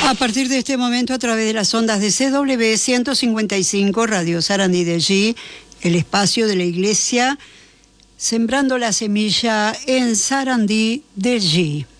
A partir de este momento, a través de las ondas de CW 155, Radio Sarandí de Allí, el espacio de la iglesia, sembrando la semilla en Sarandí de Allí.